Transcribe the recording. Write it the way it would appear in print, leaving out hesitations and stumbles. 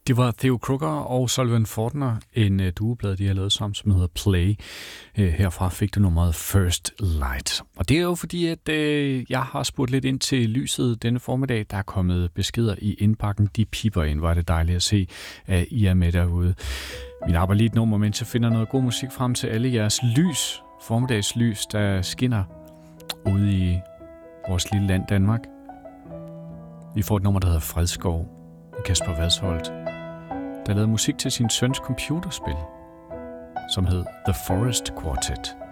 Det var Theo Crooker og Sullivan Fortner, en duoplade, de har lavet sammen, som hedder Play. Herfra fik du nummeret First Light. Og det er jo fordi, at jeg har spurgt lidt ind til lyset denne formiddag. Der er kommet beskeder i indpakken. De piper ind. Hvor er det dejligt at se, at I er med derude. Vi napper lige et nummer, mens jeg finder noget god musik frem til alle jeres lys. Formiddagslys, der skinner ude i vores lille land Danmark. Vi får et nummer, der hedder Fredskov. Kasper Vadsholt, der lavede musik til sin søns computerspil, som hed The Forest Quartet.